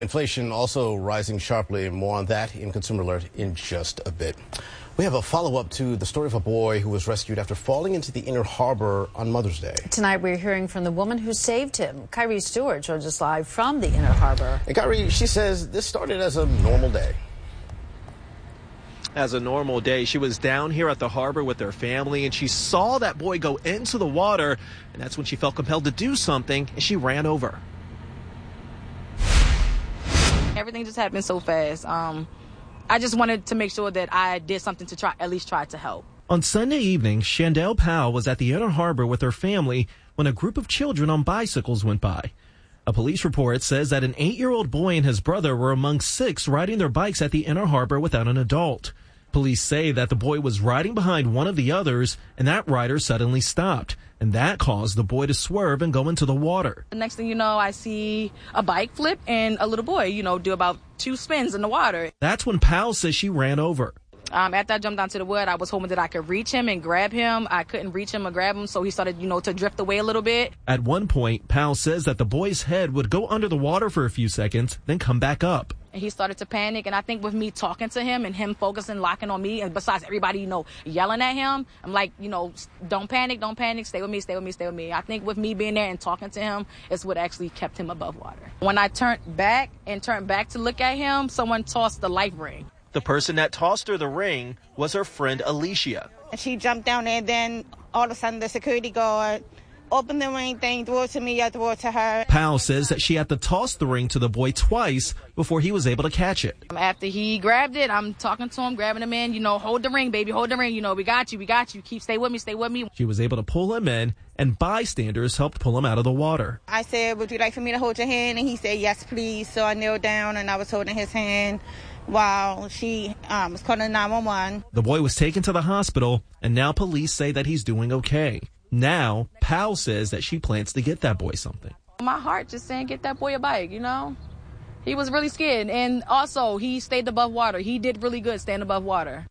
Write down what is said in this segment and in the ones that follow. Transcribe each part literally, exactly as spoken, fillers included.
Inflation also rising sharply. More on that in Consumer Alert in just a bit. We have a follow-up to the story of a boy who was rescued after falling into the Inner Harbor on Mother's Day. Tonight we're hearing from the woman who saved him. Kyrie Stewart joins us live from the Inner Harbor. And Kyrie, she says this started as a normal day. As a normal day, she was down here at the harbor with her family, and she saw that boy go into the water, and that's when she felt compelled to do something, and she ran over. Everything just happened so fast. Um, I just wanted to make sure that I did something to try, at least try to help. On Sunday evening, Chandel Powell was at the Inner Harbor with her family when a group of children on bicycles went by. A police report says that an eight-year-old boy and his brother were among six riding their bikes at the Inner Harbor without an adult. Police say that the boy was riding behind one of the others, and that rider suddenly stopped, and that caused the boy to swerve and go into the water. The next thing you know, I see a bike flip and a little boy, you know, do about two spins in the water. That's when Powell says she ran over. Um, after I jumped onto the wood, I was hoping that I could reach him and grab him. I couldn't reach him or grab him, so he started, you know, to drift away a little bit. At one point, Powell says that the boy's head would go under the water for a few seconds, then come back up. And he started to panic, and I think with me talking to him and him focusing, locking on me, and besides everybody, you know, yelling at him, I'm like, you know, don't panic, don't panic, stay with me, stay with me, stay with me. I think with me being there and talking to him is what actually kept him above water. When I turned back and turned back to look at him, someone tossed the life ring. The person that tossed her the ring was her friend Alicia. She jumped down there, and then all of a sudden the security guard opened the ring thing, threw it to me, I threw it to her. Powell says that she had to toss the ring to the boy twice before he was able to catch it. After he grabbed it, I'm talking to him, grabbing him in, you know, hold the ring, baby, hold the ring, you know, we got you, we got you, keep, stay with me, stay with me. She was able to pull him in, and bystanders helped pull him out of the water. I said, would you like for me to hold your hand? And he said, yes, please. So I kneeled down, and I was holding his hand while she um, was calling nine one one. The boy was taken to the hospital, and now police say that he's doing okay. Now, Powell says that she plans to get that boy something. My heart just saying, get that boy a bike, you know? He was really scared, and also, he stayed above water. He did really good staying above water.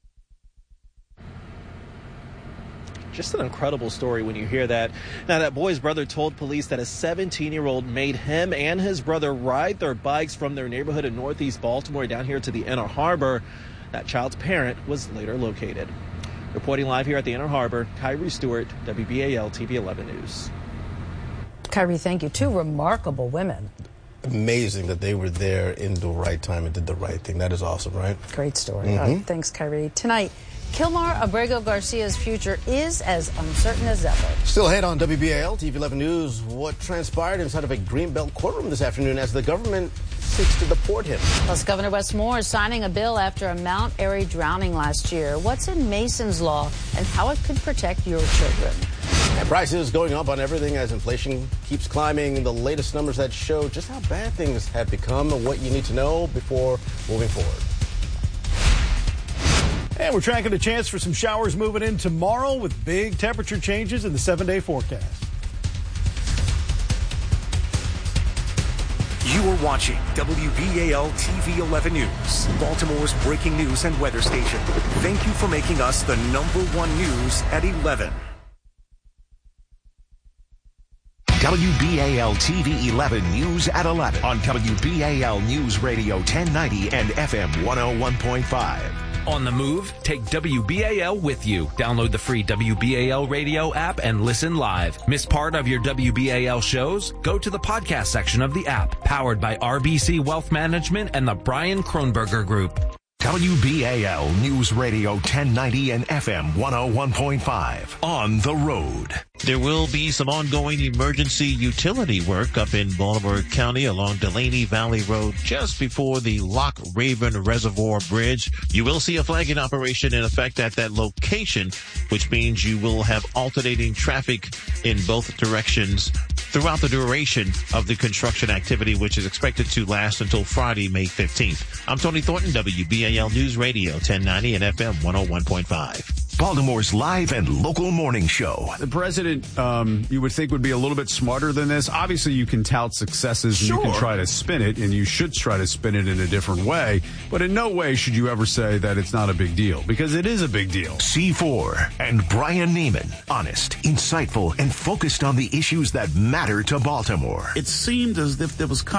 Just an incredible story when you hear that. Now, that boy's brother told police that a seventeen-year-old made him and his brother ride their bikes from their neighborhood in northeast Baltimore down here to the Inner Harbor. That child's parent was later located. Reporting live here at the Inner Harbor, Kyrie Stewart, W B A L T V eleven News. Kyrie, thank you. Two remarkable women. Amazing that they were there in the right time and did the right thing. That is awesome, right? Great story. Mm-hmm. Uh, thanks, Kyrie. Tonight, Kilmar Abrego Garcia's future is as uncertain as ever. Still ahead on W B A L T V eleven News, what transpired inside of a Greenbelt courtroom this afternoon as the government seeks to deport him. Plus, Governor Wes Moore is signing a bill after a Mount Airy drowning last year. What's in Mason's Law and how it could protect your children? And prices going up on everything as inflation keeps climbing. The latest numbers that show just how bad things have become and what you need to know before moving forward. And we're tracking a chance for some showers moving in tomorrow with big temperature changes in the seven-day forecast. You are watching W B A L T V eleven News, Baltimore's breaking news and weather station. Thank you for making us the number one news at eleven. W B A L T V eleven News at eleven on W B A L News Radio ten ninety and F M one oh one point five. On the move, take W B A L with you. Download the free W B A L radio app and listen live. Miss part of your W B A L shows? Go to the podcast section of the app, powered by R B C Wealth Management and the Brian Kronberger Group. W B A L News Radio ten ninety and F M one oh one point five. On the road. There will be some ongoing emergency utility work up in Baltimore County along Delaney Valley Road just before the Lock Raven Reservoir Bridge. You will see a flagging operation in effect at that location, which means you will have alternating traffic in both directions throughout the duration of the construction activity, which is expected to last until Friday, May fifteenth. I'm Tony Thornton, W B A L News Radio ten ninety and F M one oh one point five. Baltimore's live and local morning show. The president, um, you would think, would be a little bit smarter than this. Obviously, you can tout successes and sure. you can try to spin it, and you should try to spin it in a different way. But in no way should you ever say that it's not a big deal, because it is a big deal. C four and Brian Neiman. Honest, insightful, and focused on the issues that matter to Baltimore. It seemed as if there was coming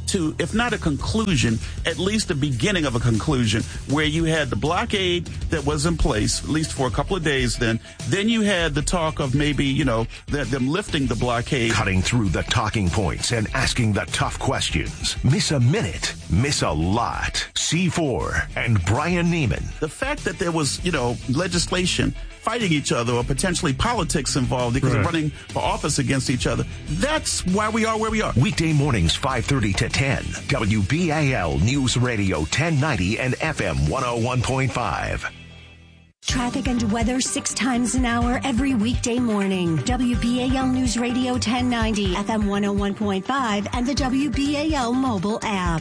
to, if not a conclusion, at least the beginning of a conclusion, where you had the blockade that was in place, at least for a couple of days then. Then you had the talk of maybe, you know, the, them lifting the blockade. Cutting through the talking points and asking the tough questions. Miss a minute, miss a lot. C four and Brian Neiman. The fact that there was, you know, legislation fighting each other or potentially politics involved because right. of running for office against each other. That's why we are where we are. Weekday mornings, five thirty to ten. W B A L News Radio ten ninety and F M one oh one point five. Traffic and weather six times an hour every weekday morning. W B A L News Radio ten ninety, F M one oh one point five, and the W B A L mobile app.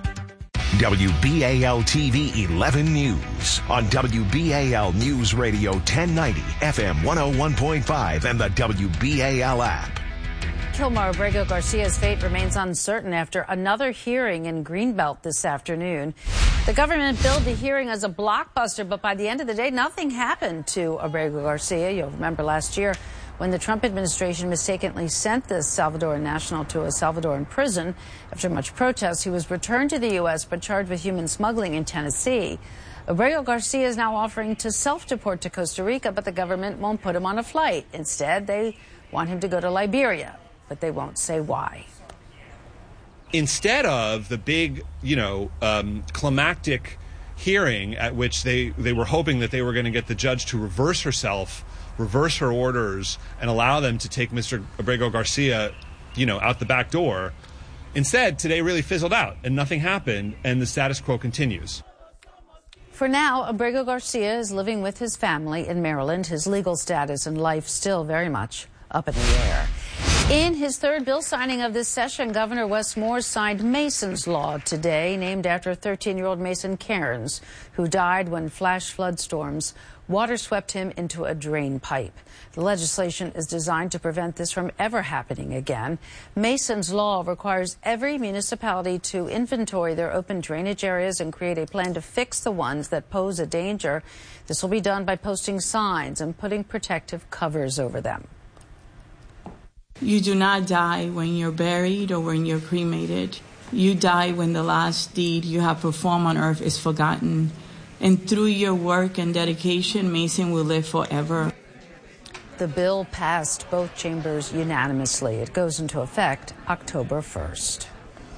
W B A L T V eleven News on W B A L News Radio ten ninety, F M one oh one point five, and the W B A L app. Kilmar Abrego Garcia's fate remains uncertain after another hearing in Greenbelt this afternoon. The government billed the hearing as a blockbuster, but by the end of the day, nothing happened to Abrego Garcia. You'll remember last year when the Trump administration mistakenly sent the Salvadoran national to a Salvadoran prison. After much protest, he was returned to the U S but charged with human smuggling in Tennessee. Abrego Garcia is now offering to self-deport to Costa Rica, but the government won't put him on a flight. Instead, they want him to go to Liberia, but they won't say why. Instead of the big, you know, um, climactic hearing at which they, they were hoping that they were going to get the judge to reverse herself, reverse her orders, and allow them to take Mister Abrego Garcia, you know, out the back door. Instead, today really fizzled out and nothing happened, and the status quo continues. For now, Abrego Garcia is living with his family in Maryland. His legal status and life still very much up in the air. In his third bill signing of this session, Governor Wes Moore signed Mason's Law today, named after thirteen-year-old Mason Cairns, who died when flash flood storms water swept him into a drain pipe. The legislation is designed to prevent this from ever happening again. Mason's Law requires every municipality to inventory their open drainage areas and create a plan to fix the ones that pose a danger. This will be done by posting signs and putting protective covers over them. You do not die when you're buried or when you're cremated. You die when the last deed you have performed on earth is forgotten. And through your work and dedication, Mason will live forever. The bill passed both chambers unanimously. It goes into effect October first.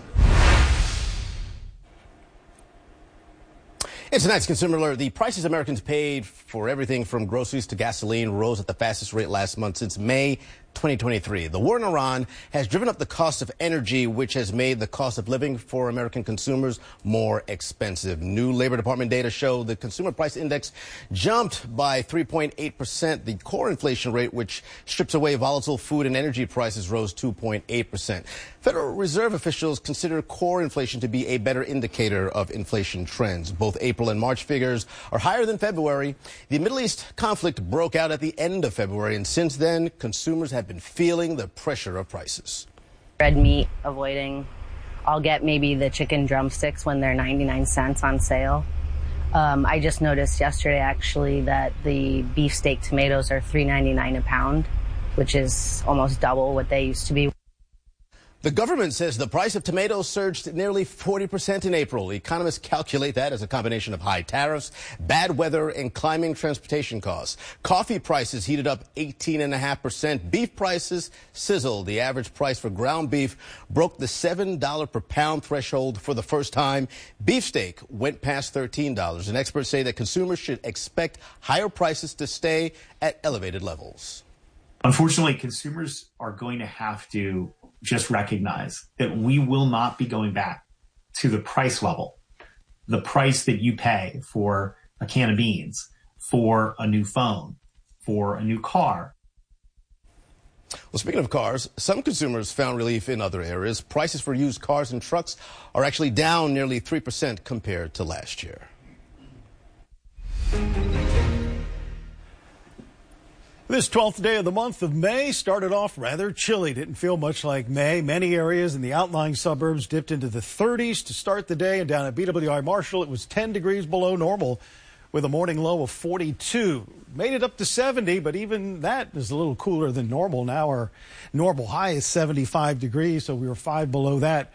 In tonight's Consumer Alert, the prices Americans paid for everything from groceries to gasoline rose at the fastest rate last month since May twenty twenty-three. The war in Iran has driven up the cost of energy, which has made the cost of living for American consumers more expensive. New Labor Department data show the Consumer Price Index jumped by three point eight percent. The core inflation rate, which strips away volatile food and energy prices, rose two point eight percent. Federal Reserve officials consider core inflation to be a better indicator of inflation trends. Both April and March figures are higher than February. The Middle East conflict broke out at the end of February, and since then, consumers have been feeling the pressure of prices. Red meat, avoiding. I'll get maybe the chicken drumsticks when they're ninety-nine cents on sale. Um, I just noticed yesterday, actually, that the beefsteak tomatoes are three ninety-nine a pound, which is almost double what they used to be. The government says the price of tomatoes surged nearly forty percent in April. Economists calculate that as a combination of high tariffs, bad weather, and climbing transportation costs. Coffee prices heated up eighteen point five percent. Beef prices sizzled. The average price for ground beef broke the seven dollars per pound threshold for the first time. Beefsteak went past thirteen dollars. And experts say that consumers should expect higher prices to stay at elevated levels. Unfortunately, consumers are going to have to just recognize that we will not be going back to the price level, the price that you pay for a can of beans, for a new phone, for a new car. Well, speaking of cars, some consumers found relief in other areas. Prices for used cars and trucks are actually down nearly three percent compared to last year. This twelfth day of the month of May started off rather chilly. Didn't feel much like May. Many areas in the outlying suburbs dipped into the thirties to start the day, and down at B W I Marshall, it was ten degrees below normal with a morning low of forty-two. Made it up to seventy, but even that is a little cooler than normal. Now our normal high is seventy-five degrees, so we were five below that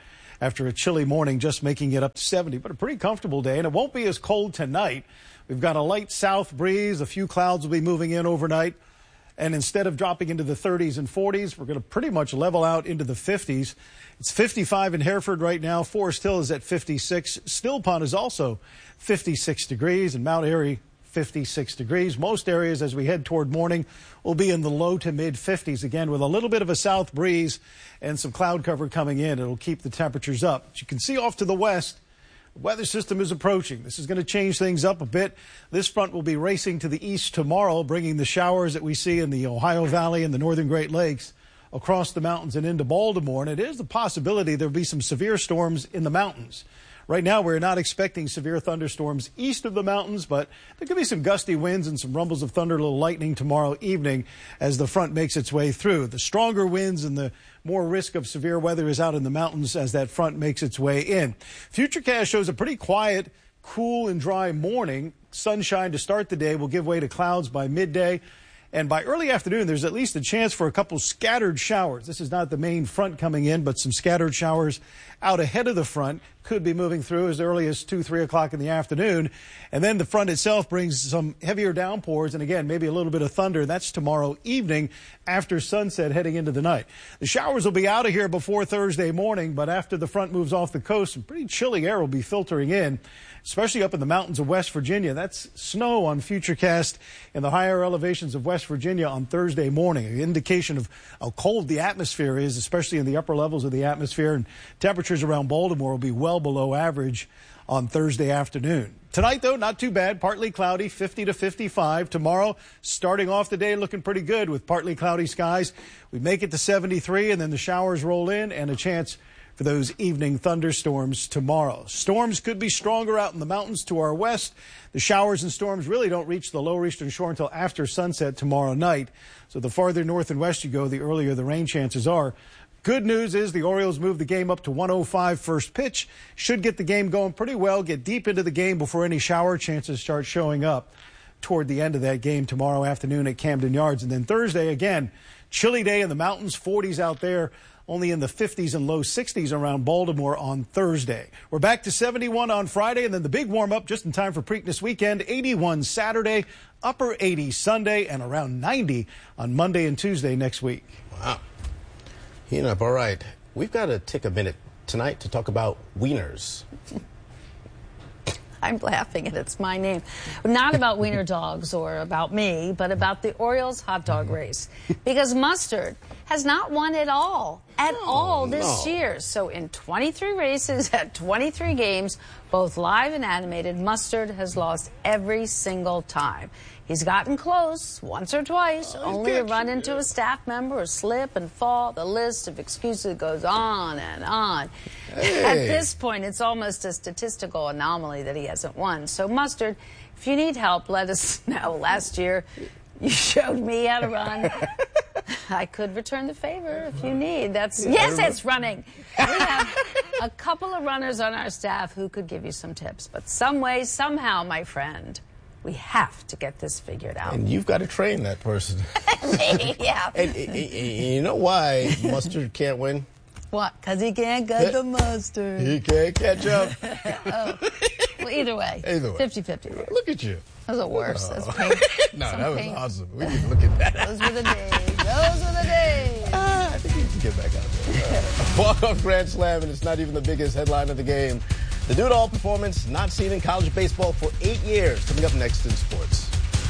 after a chilly morning, just making it up to seventy. But a pretty comfortable day, and it won't be as cold tonight. We've got a light south breeze. A few clouds will be moving in overnight. And instead of dropping into the thirties and forties, we're going to pretty much level out into the fifties. It's fifty-five in Hereford right now. Forest Hill is at fifty-six. Still Pond is also fifty-six degrees, and Mount Airy fifty-six degrees. Most areas as we head toward morning will be in the low to mid fifties again, with a little bit of a south breeze and some cloud cover coming in. It'll keep the temperatures up. But you can see off to the west, the weather system is approaching. This is going to change things up a bit. This front will be racing to the east tomorrow, bringing the showers that we see in the Ohio Valley and the northern Great Lakes across the mountains and into Baltimore. And it is the possibility there'll be some severe storms in the mountains. Right now, we're not expecting severe thunderstorms east of the mountains, but there could be some gusty winds and some rumbles of thunder, a little lightning tomorrow evening as the front makes its way through. The stronger winds and the more risk of severe weather is out in the mountains as that front makes its way in. Futurecast shows a pretty quiet, cool and dry morning. Sunshine to start the day will give way to clouds by midday. And by early afternoon, there's at least a chance for a couple scattered showers. This is not the main front coming in, but some scattered showers out ahead of the front could be moving through as early as two, three o'clock in the afternoon. And then the front itself brings some heavier downpours and, again, maybe a little bit of thunder. That's tomorrow evening after sunset heading into the night. The showers will be out of here before Thursday morning, but after the front moves off the coast, some pretty chilly air will be filtering in, especially up in the mountains of West Virginia. That's snow on Futurecast in the higher elevations of West Virginia on Thursday morning, an indication of how cold the atmosphere is, especially in the upper levels of the atmosphere. And temperatures around Baltimore will be well below average on Thursday afternoon. Tonight, though, not too bad. Partly cloudy, fifty to fifty-five. Tomorrow, starting off the day looking pretty good with partly cloudy skies. We make it to seventy-three, and then the showers roll in and a chance for those evening thunderstorms tomorrow. Storms could be stronger out in the mountains to our west. The showers and storms really don't reach the lower eastern shore until after sunset tomorrow night. So the farther north and west you go, the earlier the rain chances are. Good news is the Orioles move the game up to one oh five first pitch. Should get the game going pretty well, get deep into the game before any shower chances start showing up toward the end of that game tomorrow afternoon at Camden Yards. And then Thursday, again, chilly day in the mountains, forties out there, only in the fifties and low sixties around Baltimore on Thursday. We're back to seventy-one on Friday, and then the big warm-up just in time for Preakness weekend, eighty-one Saturday, upper eighties Sunday, and around ninety on Monday and Tuesday next week. Wow. Heating up. All right. We've got to take a minute tonight to talk about wieners. I'm laughing and it's my name. Not about wiener dogs or about me, but about the Orioles hot dog race. Because Mustard has not won at all, at oh, all this no. year. So in twenty-three races at twenty-three games, both live and animated, Mustard has lost every single time. He's gotten close once or twice, oh, only to run into a staff member or slip and fall. The list of excuses goes on and on. Hey. At this point, it's almost a statistical anomaly that he hasn't won. So, Mustard, if you need help, let us know. Last year, you showed me how to run. I could return the favor if you need. That's yes, it's running. We have a couple of runners on our staff who could give you some tips. But some way, somehow, my friend, we have to get this figured out. And you've got to train that person. Yeah. And, and, and you know why Mustard can't win? What? Because he can't get the mustard. He can't catch up. Oh. Well, either way. Either way. fifty fifty. Look at you. That was the worst. Oh. That's painful. No, Some that was pain. awesome. We can look at that. Those were the days. Those were the days. Uh, I think you can get back out there. Uh, walk-off grand slam, and it's not even the biggest headline of the game. The do-it-all performance not seen in college baseball for eight years. Coming up next in sports.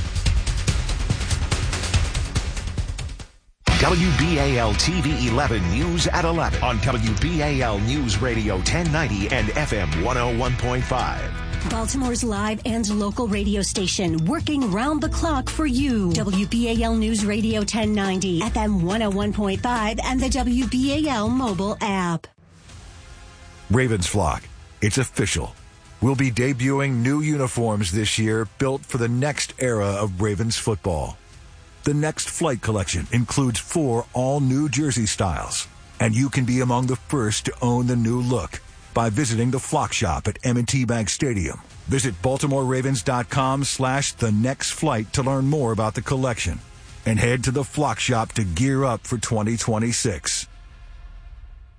W B A L T V eleven News at eleven on W B A L News Radio ten ninety and F M one oh one point five. Baltimore's live and local radio station, working round the clock for you. W B A L News Radio ten ninety, F M one oh one point five, and the W B A L mobile app. Ravens flock, it's official. We'll be debuting new uniforms this year built for the next era of Ravens football. The Next Flight collection includes four all-new jersey styles, and you can be among the first to own the new look by visiting the Flock Shop at M and T Bank Stadium. Visit BaltimoreRavens.com slash The Next Flight to learn more about the collection, and head to the Flock Shop to gear up for twenty twenty-six.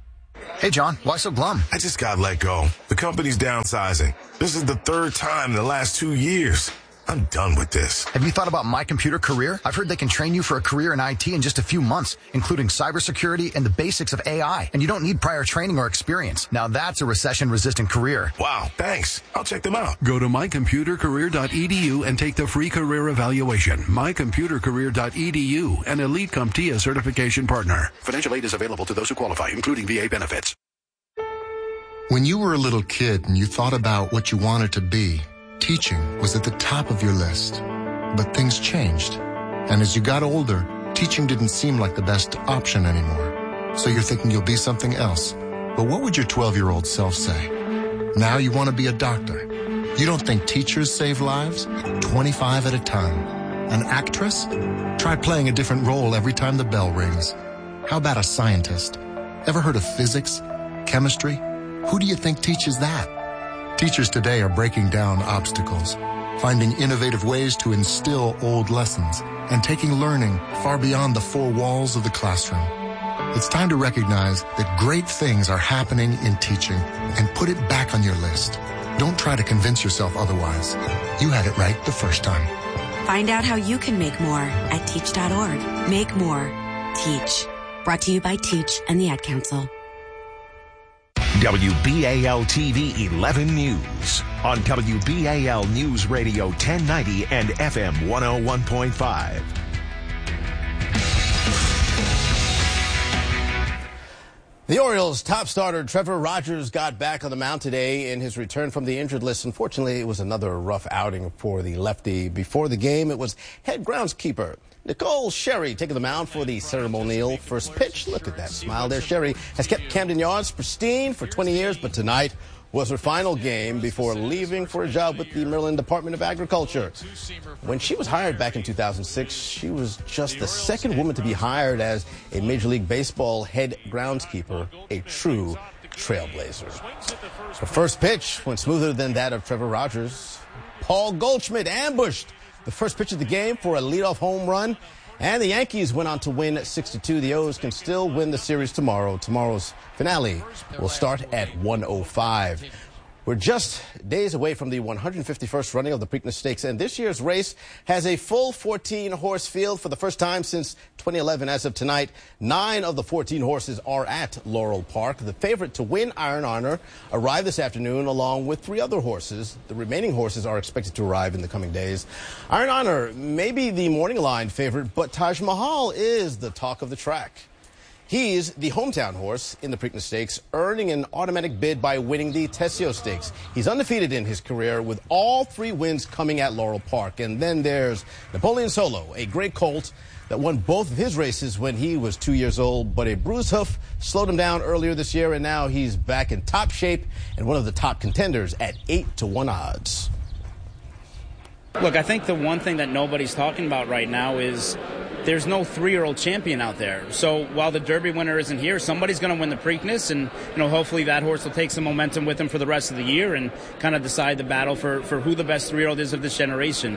Hey, John, why so glum? I just got let go. The company's downsizing. This is the third time in the last two years. I'm done with this. Have you thought about My Computer Career? I've heard they can train you for a career in I T in just a few months, including cybersecurity and the basics of A I. And you don't need prior training or experience. Now that's a recession-resistant career. Wow, thanks. I'll check them out. Go to my computer career dot e d u and take the free career evaluation. my computer career dot e d u, an Elite CompTIA certification partner. Financial aid is available to those who qualify, including V A benefits. When you were a little kid and you thought about what you wanted to be, teaching was at the top of your list. But things changed. And as you got older, teaching didn't seem like the best option anymore. So you're thinking you'll be something else. But what would your twelve-year-old self say? Now you want to be a doctor. You don't think teachers save lives? twenty-five at a time. An actress? Try playing a different role every time the bell rings. How about a scientist? Ever heard of physics? Chemistry? Who do you think teaches that? Teachers today are breaking down obstacles, finding innovative ways to instill old lessons, and taking learning far beyond the four walls of the classroom. It's time to recognize that great things are happening in teaching and put it back on your list. Don't try to convince yourself otherwise. You had it right the first time. Find out how you can make more at teach dot org. Make more. Teach. Brought to you by Teach and the Ad Council. W B A L T V eleven News on W B A L News Radio ten ninety and F M one oh one point five. The Orioles' top starter Trevor Rogers got back on the mound today in his return from the injured list. Unfortunately, it was another rough outing for the lefty. Before the game, it was head groundskeeper Nicole Sherry taking the mound for the ceremonial first pitch. Look at that smile there. Sherry has kept Camden Yards pristine for twenty years, but tonight was her final game before leaving for a job with the Maryland Department of Agriculture. When she was hired back in two thousand six, she was just the second woman to be hired as a Major League Baseball head groundskeeper, a true trailblazer. Her first pitch went smoother than that of Trevor Rogers. Paul Goldschmidt ambushed the first pitch of the game for a leadoff home run, and the Yankees went on to win six to two. The O's can still win the series tomorrow. Tomorrow's finale will start at one oh five. We're just days away from the one hundred fifty-first running of the Preakness Stakes, and this year's race has a full fourteen-horse field for the first time since twenty eleven. As of tonight, nine of the fourteen horses are at Laurel Park. The favorite to win, Iron Honor, arrived this afternoon along with three other horses. The remaining horses are expected to arrive in the coming days. Iron Honor may be the morning line favorite, but Taj Mahal is the talk of the track. He's the hometown horse in the Preakness Stakes, earning an automatic bid by winning the Tessio Stakes. He's undefeated in his career with all three wins coming at Laurel Park. And then there's Napoleon Solo, a great colt that won both of his races when he was two years old, but a bruised hoof slowed him down earlier this year, and now he's back in top shape and one of the top contenders at eight to one odds. Look, I think the one thing that nobody's talking about right now is there's no three-year-old champion out there. So while the Derby winner isn't here, somebody's going to win the Preakness, and you know, hopefully that horse will take some momentum with him for the rest of the year and kind of decide the battle for, for who the best three-year-old is of this generation.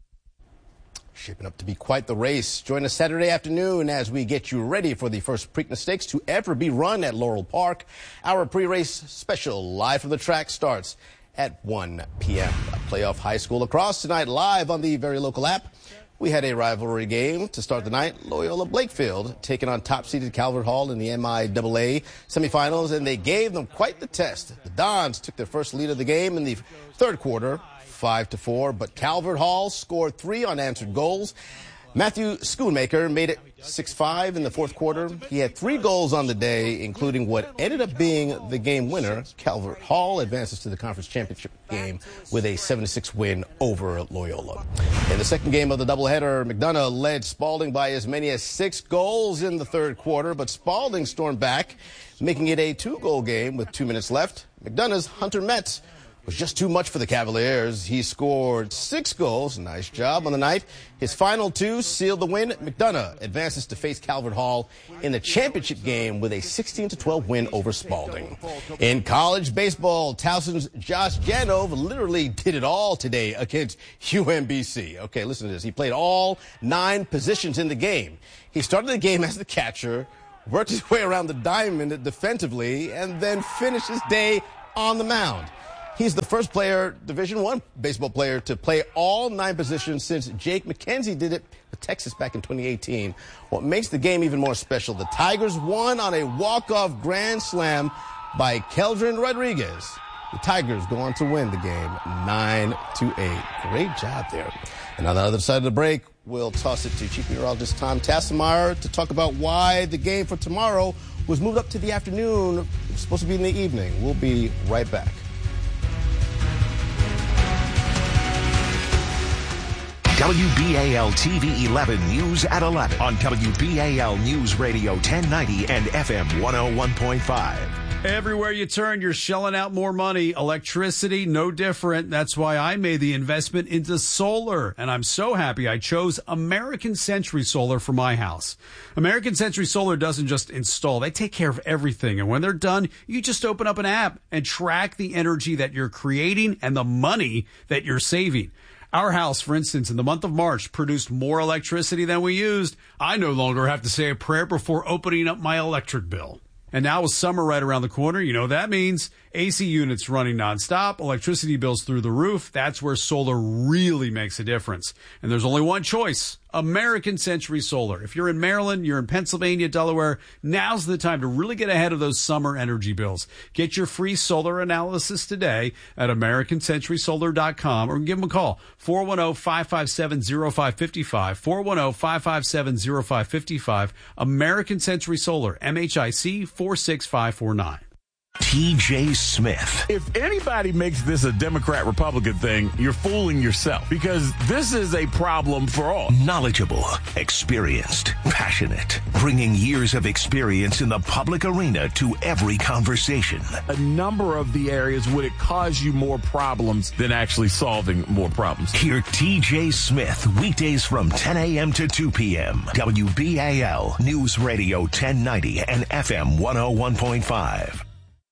Shaping up to be quite the race. Join us Saturday afternoon as we get you ready for the first Preakness Stakes to ever be run at Laurel Park. Our pre-race special live from the track starts at one p.m. Playoff high school lacrosse tonight live on the Very Local app. We had a rivalry game to start the night. Loyola Blakefield taking on top-seeded Calvert Hall in the M I A A semifinals, and they gave them quite the test. The Dons took their first lead of the game in the third quarter, five to four, but Calvert Hall scored three unanswered goals. Matthew Schoonmaker made it six five in the fourth quarter. He had three goals on the day, including what ended up being the game winner. Calvert Hall advances to the conference championship game with a seven to six win over Loyola. In the second game of the doubleheader, McDonough led Spalding by as many as six goals in the third quarter, but Spalding stormed back, making it a two-goal game with two minutes left. McDonough's Hunter Metz was just too much for the Cavaliers. He scored six goals. Nice job on the night. His final two sealed the win. McDonough advances to face Calvert Hall in the championship game with a sixteen to twelve win over Spalding. In college baseball, Towson's Josh Janov literally did it all today against U M B C. Okay, listen to this. He played all nine positions in the game. He started the game as the catcher, worked his way around the diamond defensively, and then finished his day on the mound. He's the first player, Division One baseball player, to play all nine positions since Jake McKenzie did it with Texas back in twenty eighteen. What makes the game even more special, the Tigers won on a walk-off grand slam by Keldrin Rodriguez. The Tigers go on to win the game nine to eight. Great job there. And on the other side of the break, we'll toss it to Chief Meteorologist Tom Tassemeyer to talk about why the game for tomorrow was moved up to the afternoon. It was supposed to be in the evening. We'll be right back. W B A L T V eleven News at eleven on W B A L News Radio ten ninety and F M one oh one point five. Everywhere you turn, you're shelling out more money. Electricity, no different. That's why I made the investment into solar. And I'm so happy I chose American Century Solar for my house. American Century Solar doesn't just install. They take care of everything. And when they're done, you just open up an app and track the energy that you're creating and the money that you're saving. Our house, for instance, in the month of March, produced more electricity than we used. I no longer have to say a prayer before opening up my electric bill. And now with summer right around the corner, you know that means A C units running nonstop, electricity bills through the roof. That's where solar really makes a difference. And there's only one choice, American Century Solar. If you're in Maryland, you're in Pennsylvania, Delaware, now's the time to really get ahead of those summer energy bills. Get your free solar analysis today at American Century Solar dot com or give them a call, four one zero, five five seven, zero five five five, four one zero, five five seven, zero five five five, American Century Solar, M H I C four six five four nine. T J Smith. If anybody makes this a Democrat-Republican thing, you're fooling yourself, because this is a problem for all. Knowledgeable, experienced, passionate, bringing years of experience in the public arena to every conversation. A number of the areas would it cause you more problems than actually solving more problems. Hear T J Smith weekdays from ten a.m. to two p.m. W B A L News Radio ten ninety and F M one oh one point five.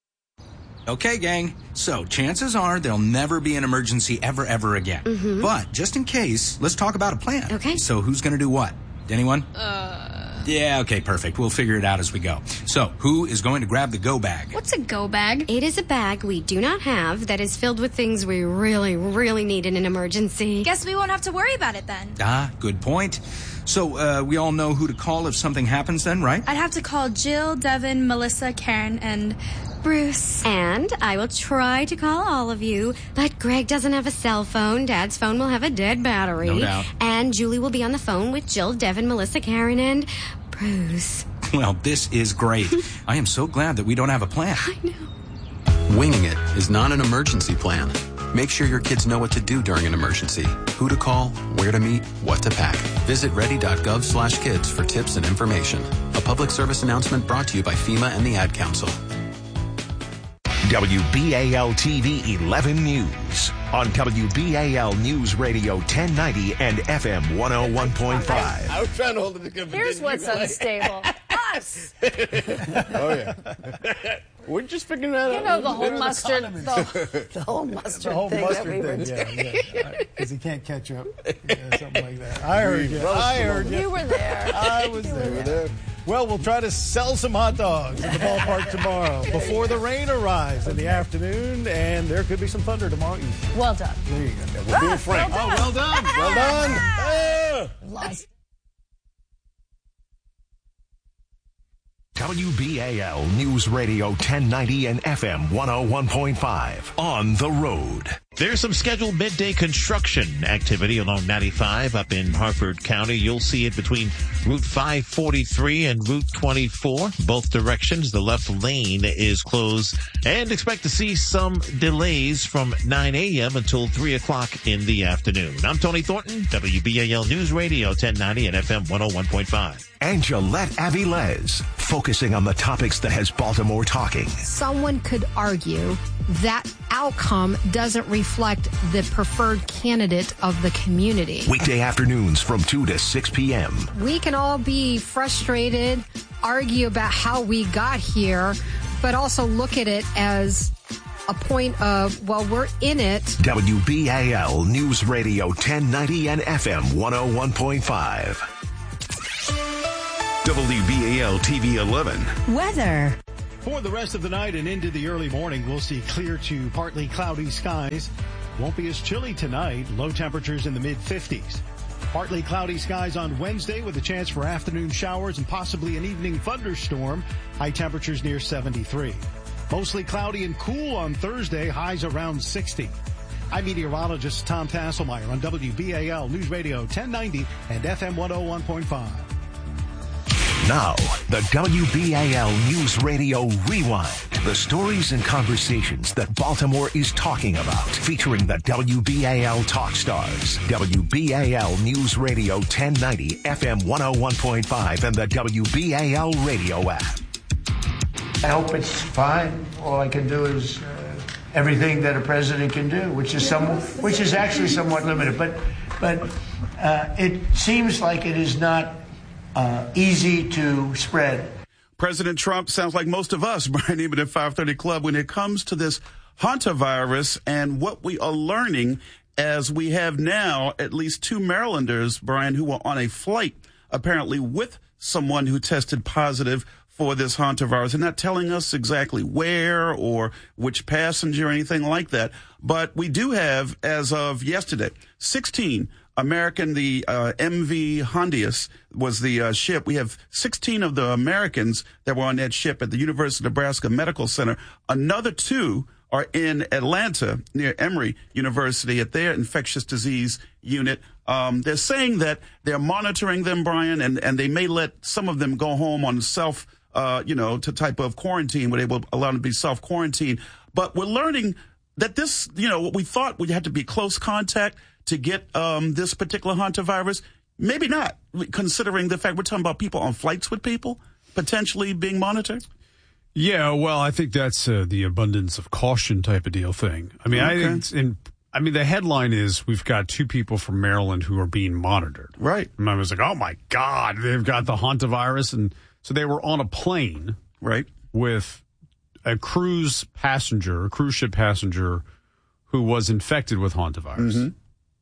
Okay, gang, so chances are there'll never be an emergency ever, ever again. Mm-hmm. But just in case, let's talk about a plan. Okay. So who's going to do what? Anyone? Uh... Yeah, okay, perfect. We'll figure it out as we go. So, who is going to grab the go bag? What's a go bag? It is a bag we do not have that is filled with things we really, really need in an emergency. Guess we won't have to worry about it then. Ah, good point. So, uh, we all know who to call if something happens then, right? I'd have to call Jill, Devin, Melissa, Karen, and Bruce. And I will try to call all of you, but Greg doesn't have a cell phone. Dad's phone will have a dead battery. No doubt. And Julie will be on the phone with Jill, Devin, Melissa, Karen, and Bruce. Well, this is great. I am so glad that we don't have a plan. I know. Winging it is not an emergency plan. Make sure your kids know what to do during an emergency, who to call, where to meet, what to pack. Visit ready.gov slash kids for tips and information. A public service announcement brought to you by FEMA and the Ad Council. W B A L T V eleven News on W B A L News Radio ten ninety and F M one oh one point five. I was trying to hold it together. Here's what's unstable. Us. Oh, yeah. We're just figuring that out. You know, the whole They're the mustard, condiments. the, the whole mustard The whole thing mustard that we were thing, doing. yeah, yeah. Because he can't catch up. Yeah, something like that. I heard you. Brothers I come heard over. you. You were there. I was You were there. there. Well, we'll try to sell some hot dogs at the ballpark tomorrow before the rain arrives in the afternoon, and there could be some thunder tomorrow evening. Well done. There you go. We're being frank. Oh, well done. Well done. Yeah. Lost. W B A L News Radio ten ninety and F M one oh one point five. On the road. There's some scheduled midday construction activity along ninety-five up in Harford County. You'll see it between Route five forty-three and Route twenty-four. Both directions, the left lane is closed. And expect to see some delays from nine a.m. until three o'clock in the afternoon. I'm Tony Thornton, W B A L News Radio ten ninety and F M one oh one point five. And Gillette Avilés, focusing on the topics that has Baltimore talking. Someone could argue that outcome doesn't reflect the preferred candidate of the community. Weekday afternoons from two to six p.m. We can all be frustrated, argue about how we got here, but also look at it as a point of, well, we're in it. W B A L News Radio ten ninety and F M one oh one point five. W B A B A L T V eleven. Weather. For the rest of the night and into the early morning, we'll see clear to partly cloudy skies. Won't be as chilly tonight. Low temperatures in the mid fifties. Partly cloudy skies on Wednesday with a chance for afternoon showers and possibly an evening thunderstorm. High temperatures near seventy-three. Mostly cloudy and cool on Thursday. Highs around sixty. I'm meteorologist Tom Tasselmeyer on W B A L News Radio ten ninety and F M one oh one point five. Now, the W B A L News Radio Rewind. The stories and conversations that Baltimore is talking about. Featuring the W B A L Talk Stars. W B A L News Radio ten ninety, F M one oh one point five, and the W B A L radio app. I hope it's fine. All I can do is uh, everything that a president can do, which is some, which is actually somewhat limited. But, but uh, it seems like it is not Uh, easy to spread. President Trump sounds like most of us, Brian, even at five thirty Club, when it comes to this hantavirus and what we are learning as we have now at least two Marylanders, Brian, who were on a flight apparently with someone who tested positive for this hantavirus. They're not telling us exactly where or which passenger or anything like that. But we do have, as of yesterday, sixteen American, the uh, M V Hondius was the uh, ship. We have sixteen of the Americans that were on that ship at the University of Nebraska Medical Center. Another two are in Atlanta near Emory University at their infectious disease unit. Um, they're saying that they're monitoring them, Brian, and, and they may let some of them go home on self, uh, you know, to type of quarantine where they will allow them to be self-quarantine. But we're learning that this, you know, what we thought we had to be close contact to get um, this particular hantavirus, maybe not, considering the fact we're talking about people on flights with people potentially being monitored. Yeah, well, I think that's uh, the abundance of caution type of deal thing. I mean, okay. I think it's in. I mean, the headline is we've got two people from Maryland who are being monitored. Right. And I was like, oh my God, they've got the hantavirus, and so they were on a plane, right, with a cruise passenger, a cruise ship passenger, who was infected with hantavirus. Mm-hmm.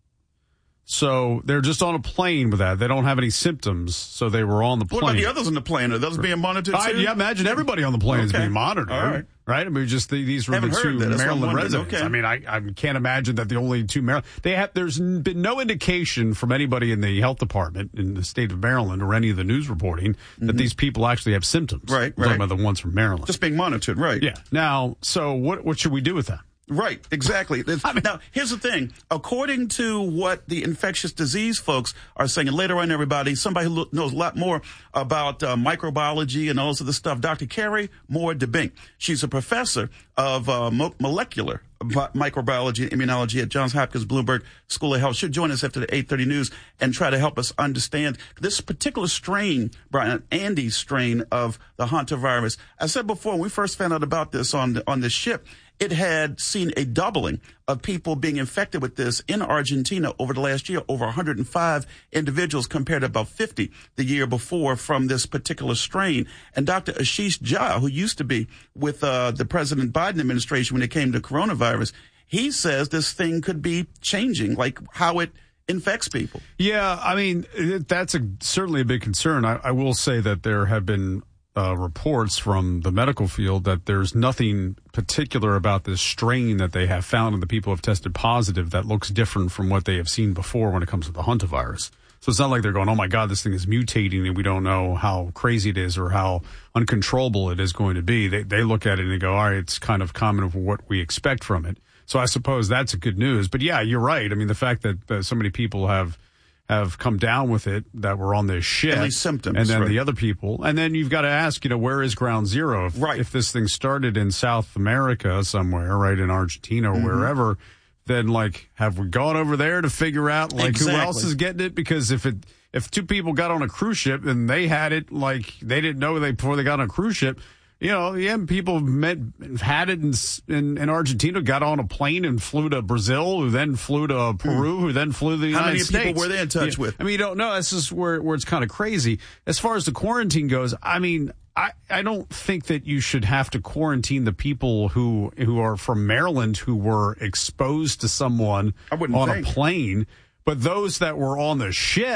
So they're just on a plane with that. They don't have any symptoms, so they were on the plane. What about the others on the plane? Are those being monitored too? I, yeah, imagine everybody on the plane okay. is being monitored. All right. Right? I mean, just the, these were Haven't the two Maryland residents. Okay. I mean, I, I can't imagine that the only two Maryland. They have. There's been no indication from anybody in the health department in the state of Maryland or any of the news reporting mm-hmm. that these people actually have symptoms. Right, I'm right. talking about the ones from Maryland. Just being monitored, right. Yeah. Now, so what, what should we do with that? Right, exactly. I mean, now, here's the thing. According to what the infectious disease folks are saying, and later on, everybody, somebody who knows a lot more about uh, microbiology and all this other stuff, Doctor Carrie Moore DeBink. She's a professor of uh, mo- molecular microbiology and immunology at Johns Hopkins Bloomberg School of Health. She'll join us after the eight thirty news and try to help us understand this particular strain, Brian, Andy's strain of the hantavirus. I said before, when we first found out about this on the, on this ship, it had seen a doubling of people being infected with this in Argentina over the last year, over one hundred five individuals compared to about fifty the year before from this particular strain. And Doctor Ashish Jha, who used to be with uh, the President Biden administration when it came to coronavirus, he says this thing could be changing, like how it infects people. Yeah, I mean, it, that's a, certainly a big concern. I, I will say that there have been Uh, reports from the medical field that there's nothing particular about this strain that they have found in the people who have tested positive that looks different from what they have seen before when it comes to the hantavirus. So it's not like they're going, oh my God, this thing is mutating and we don't know how crazy it is or how uncontrollable it is going to be. They, they look at it and they go, all right, it's kind of common of what we expect from it. So I suppose that's a good news. But yeah, you're right. I mean, the fact that uh, so many people have have come down with it that were on this ship. At least symptoms. And then right. the other people. And then you've got to ask, you know, where is ground zero? If, right. if this thing started in South America somewhere, right, in Argentina or mm-hmm. wherever, then, like, have we gone over there to figure out, like, exactly. who else is getting it? Because if it if two people got on a cruise ship and they had it, like, they didn't know they before they got on a cruise ship, you know, yeah, people met, had it in, in, in Argentina, got on a plane and flew to Brazil, who then flew to Peru, who then flew to the United How many States. people were they in touch yeah. with? I mean, you don't know. This is where, where it's kind of crazy. As far as the quarantine goes, I mean, I, I don't think that you should have to quarantine the people who, who are from Maryland who were exposed to someone I wouldn't on think. a plane. But those that were on the ship,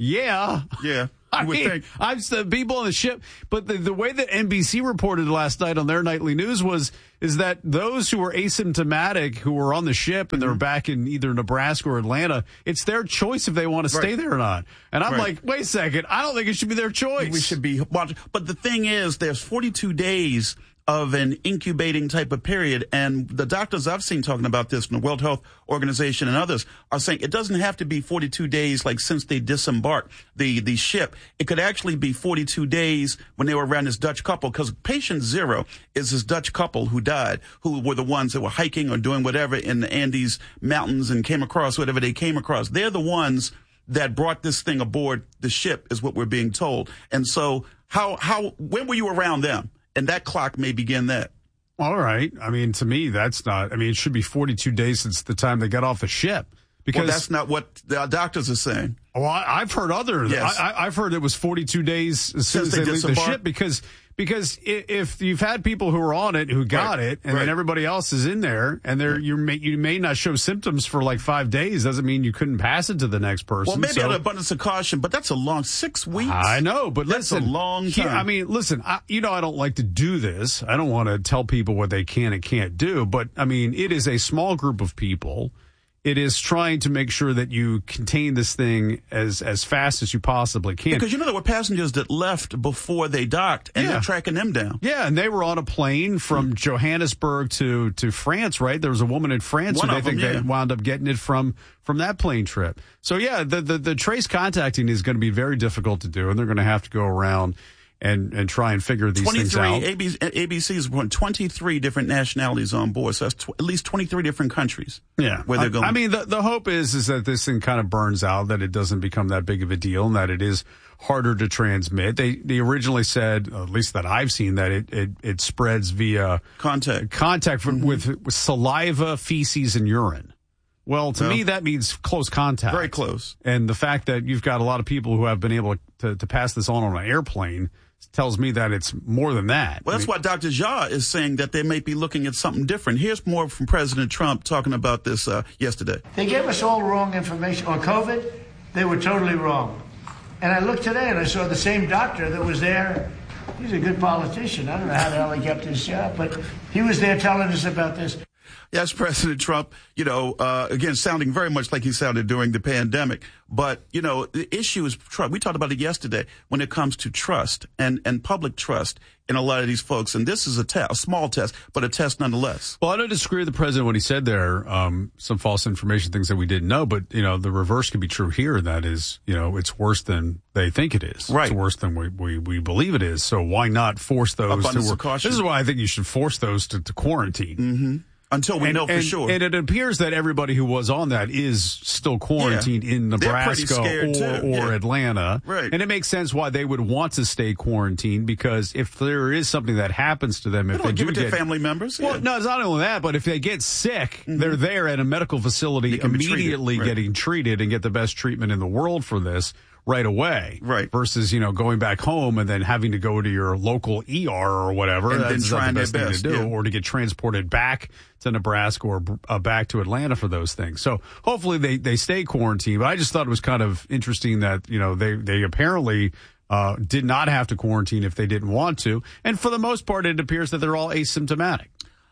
Yeah. Yeah. I would mean, think. I'm the people on the ship, but the, the way that N B C reported last night on their nightly news was is that those who were asymptomatic who were on the ship and mm-hmm. they're back in either Nebraska or Atlanta, it's their choice if they want to right. stay there or not. And I'm right. like, wait a second, I don't think it should be their choice. We should be watching. But the thing is, there's forty-two days of an incubating type of period. And the doctors I've seen talking about this from the World Health Organization and others are saying it doesn't have to be forty-two days like since they disembarked the, the ship. It could actually be forty-two days when they were around this Dutch couple, because patient zero is this Dutch couple who died, who were the ones that were hiking or doing whatever in the Andes Mountains and came across whatever they came across. They're the ones that brought this thing aboard the ship, is what we're being told. And so how, how, when were you around them? And that clock may begin that. All right. I mean, to me, that's not, I mean, it should be forty-two days since the time they got off the ship. Because well, that's not what the doctors are saying. Well, I, I've heard others. Yes. I, I've heard it was forty-two days as soon as they, they leave the ship, because because if you've had people who are on it who got right. it, and right. then everybody else is in there, and they're you may you may not show symptoms for like five days, doesn't mean you couldn't pass it to the next person. Well, maybe so, out of abundance of caution, but that's a long six weeks. I know, but that's listen, a long time. He, I mean, listen, I, you know, I don't like to do this. I don't want to tell people what they can and can't do, but I mean, it is a small group of people. It is trying to make sure that you contain this thing as as fast as you possibly can. Because you know there were passengers that left before they docked, and yeah. they're tracking them down. Yeah, and they were on a plane from Johannesburg to, to France, right? There was a woman in France One who they of think them, yeah. they wound up getting it from from that plane trip. So, yeah, the, the, the trace contacting is going to be very difficult to do, and they're going to have to go around and and try and figure these things out. twenty-three A B C is twenty-three different nationalities on board, so that's tw- at least twenty-three different countries. Yeah, where they're going. I, I mean, the the hope is is that this thing kind of burns out, that it doesn't become that big of a deal, and that it is harder to transmit. They they originally said, at least that I've seen, that it it, it spreads via contact contact from, mm-hmm. with, with saliva, feces, and urine. Well, to well, me, that means close contact. Very close. And the fact that you've got a lot of people who have been able to, to pass this on on an airplane tells me that it's more than that. Well, that's I mean, why Doctor Jha is saying that they may be looking at something different. Here's more from President Trump talking about this uh, yesterday. They gave us all wrong information on COVID. They were totally wrong. And I looked today and I saw the same doctor that was there. He's a good politician. I don't know how the hell he kept his job, but he was there telling us about this. Yes, President Trump, you know, uh, again, sounding very much like he sounded during the pandemic. But, you know, the issue is trust. We talked about it yesterday when it comes to trust and, and public trust in a lot of these folks. And this is a test, a small test, but a test nonetheless. Well, I don't disagree with the president when he said there, um, some false information, things that we didn't know. But, you know, the reverse could be true here. And that is, you know, it's worse than they think it is. Right. It's worse than we, we, we believe it is. So why not force those Abundance who of caution. This is why I think you should force those to, to quarantine. Mm-hmm. Until we and, know for and, sure. And it appears that everybody who was on that is still quarantined yeah. in Nebraska or, or yeah. Atlanta. Right. And it makes sense why they would want to stay quarantined, because if there is something that happens to them, they if don't they give do it to get, family members. Well, yeah. no, it's not only that, but if they get sick, mm-hmm. they're there at a medical facility immediately right. getting treated and get the best treatment in the world for this right away. Right. Versus, you know, going back home and then having to go to your local E R or whatever. And That's then trying not the best their thing best, to do. yeah. Or to get transported back to Nebraska or uh, back to Atlanta for those things. So hopefully they, they stay quarantined. But I just thought it was kind of interesting that, you know, they, they apparently uh, did not have to quarantine if they didn't want to. And for the most part, it appears that they're all asymptomatic.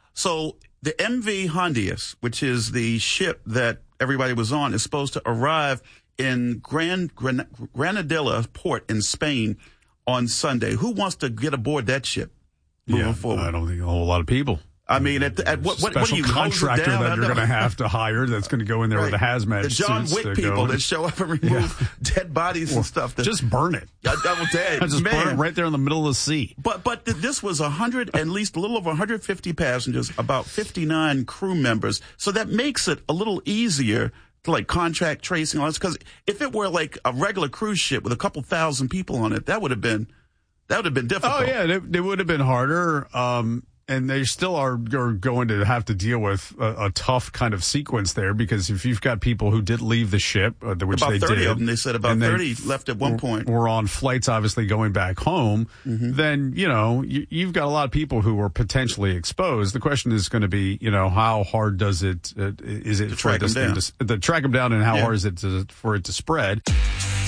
So the M V Hondias, which is the ship that everybody was on, is supposed to arrive in Gran, Gran, Granadilla port in Spain on Sunday. Who wants to get aboard that ship moving yeah, forward? I don't think a whole lot of people. I mean, at, at what, what, what do you contractor down? that you're going to have to hire that's going to go in there right. with a hazmat the John suits Wick to people go. that show up and remove yeah. dead bodies or and stuff. That, just burn it. I, I will tell you, just man. burn it right there in the middle of the sea. But but th- this was a hundred, at least a little over one hundred fifty passengers, about fifty-nine crew members. So that makes it a little easier to like contract tracing all this. Because if it were like a regular cruise ship with a couple thousand people on it, that would have been that would have been difficult. Oh yeah, it, it would have been harder. Um, And they still are, are going to have to deal with a, a tough kind of sequence there, because if you've got people who did leave the ship, uh, which about they thirty did, of them, they said about thirty left at one point, were on flights obviously going back home, mm-hmm. then, you know, you, you've got a lot of people who were potentially exposed. The question is going to be, you know, how hard does it, uh, is it to for track this them thing to, to track them down, and how yeah. hard is it to, for it to spread?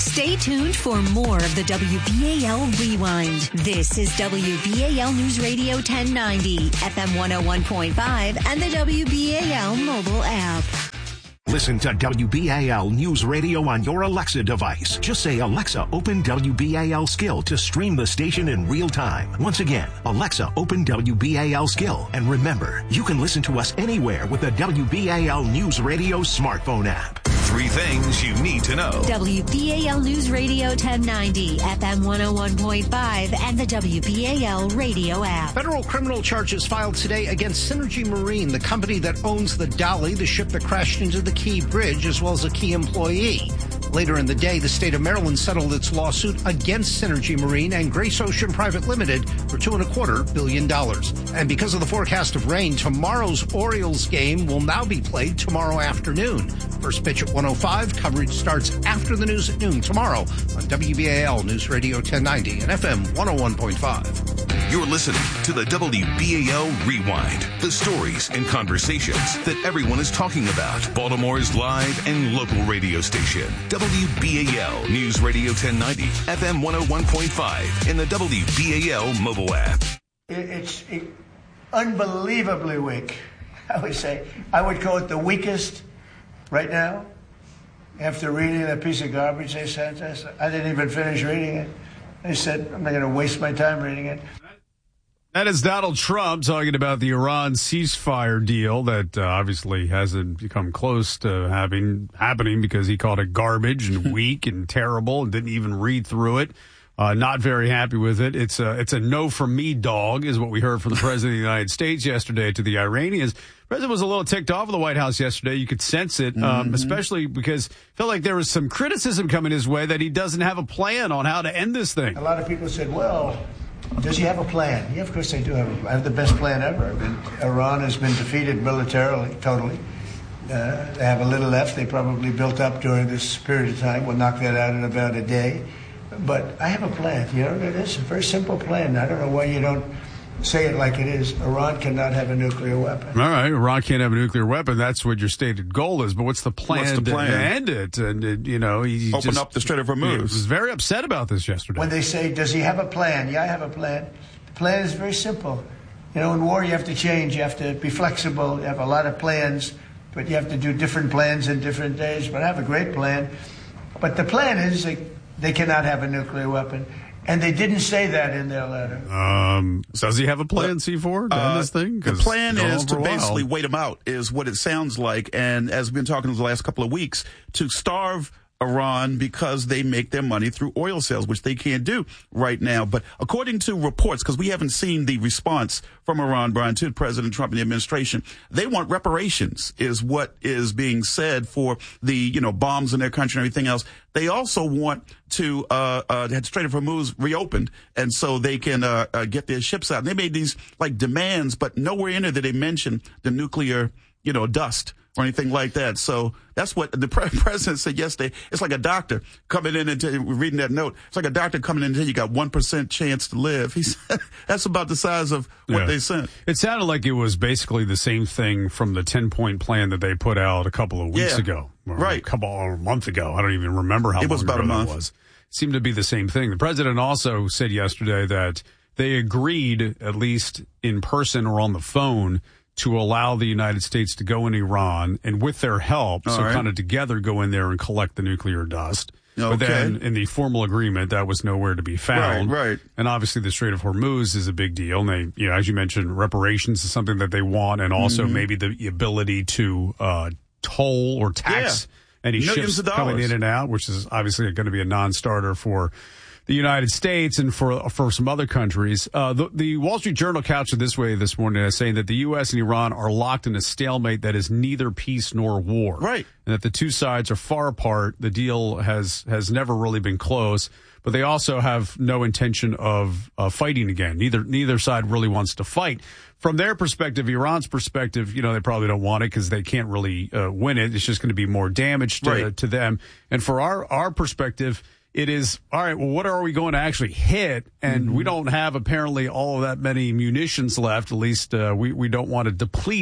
Stay tuned for more of the W B A L Rewind. This is W B A L News Radio ten ninety, F M one oh one point five, and the W B A L mobile app. Listen to W B A L News Radio on your Alexa device. Just say, Alexa, open W B A L Skill to stream the station in real time. Once again, Alexa, open W B A L Skill. And remember, you can listen to us anywhere with the W B A L News Radio smartphone app. Three things you need to know. W B A L News Radio ten ninety, F M one oh one point five, and the W B A L radio app. Federal criminal charges filed today against Synergy Marine, the company that owns the Dolly, the ship that crashed into the Key Bridge, as well as a key employee. Later in the day, the state of Maryland settled its lawsuit against Synergy Marine and Grace Ocean Private Limited for two and a quarter billion dollars. And because of the forecast of rain, tomorrow's Orioles game will now be played tomorrow afternoon. First pitch at one oh five. Coverage starts after the news at noon tomorrow on W B A L News Radio ten ninety and F M one oh one point five. You're listening to the W B A L Rewind, the stories and conversations that everyone is talking about. Baltimore's live and local radio station, W B A L News Radio ten ninety, F M one oh one point five, and the W B A L mobile app. It's it, unbelievably weak. I would say, I would call it the weakest right now. After reading that piece of garbage they sent us, I didn't even finish reading it. They said, I'm not going to waste my time reading it. That is Donald Trump talking about the Iran ceasefire deal that uh, obviously hasn't become close to having happening because he called it garbage and weak and terrible and didn't even read through it. Uh, not very happy with it. It's a, it's a no from me dog is what we heard from the president of the United States yesterday to the Iranians. The president was a little ticked off of the White House yesterday. You could sense it, um, mm-hmm. especially because it felt like there was some criticism coming his way that he doesn't have a plan on how to end this thing. A lot of people said, well, does he have a plan? Yeah, of course they do have, a, have the best plan ever. I mean, Iran has been defeated militarily, totally. Uh, they have a little left. They probably built up during this period of time. We'll knock that out in about a day. But I have a plan. You know what it is? A very simple plan. I don't know why you don't say it like it is. Iran cannot have a nuclear weapon. All right, Iran can't have a nuclear weapon. That's what your stated goal is. But what's the plan, what's the plan? To end it? And, it, you know, he Open just, up the Strait of Hormuz. He was very upset about this yesterday. When they say, does he have a plan? Yeah, I have a plan. The plan is very simple. You know, in war, you have to change. You have to be flexible. You have a lot of plans, but you have to do different plans in different days. But I have a great plan. But the plan is they, they cannot have a nuclear weapon. And they didn't say that in their letter. Um, does he have a plan, C four, to end this thing? The plan is to basically wait him out, is what it sounds like. And as we've been talking the last couple of weeks, to starve Iran because they make their money through oil sales, which they can't do right now. But according to reports, because we haven't seen the response from Iran, Brian, to President Trump and the administration, they want reparations, is what is being said for the, you know, bombs in their country and everything else. They also want to uh, uh, have Strait of Hormuz reopened, and so they can uh, uh, get their ships out. And they made these like demands, but nowhere in there did they mention the nuclear, you know, dust or anything like that. So that's what the pre- president said yesterday. It's like a doctor coming in and t- reading that note. It's like a doctor coming in and telling you got one percent chance to live. He said that's about the size of what yeah. they sent. It sounded like it was basically the same thing from the ten-point plan that they put out a couple of weeks yeah. ago. Or right. A couple or a month ago. I don't even remember how it long was about ago a month. That was. It seemed to be the same thing. The president also said yesterday that they agreed, at least in person or on the phone, to allow the United States to go in Iran and with their help, All so right. kind of together go in there and collect the nuclear dust. Okay. But then in the formal agreement, that was nowhere to be found. Right, right. And obviously the Strait of Hormuz is a big deal. And they, you know, as you mentioned, reparations is something that they want, and also mm-hmm. maybe the ability to uh, toll or tax yeah. any Millions ships of coming dollars. in and out, which is obviously going to be a non-starter for the United States and for for some other countries. Uh, the, the Wall Street Journal couched it this way this morning, as saying that the U S and Iran are locked in a stalemate that is neither peace nor war. Right. And that the two sides are far apart. The deal has, has never really been close, but they also have no intention of uh, fighting again. Neither neither side really wants to fight. From their perspective, Iran's perspective, you know, they probably don't want it because they can't really uh, win it. It's just going to be more damage to, right. to them. And for our, our perspective, it is, all right, well, what are we going to actually hit? And mm-hmm. we don't have apparently all of that many munitions left. At least uh, we, we don't want to deplete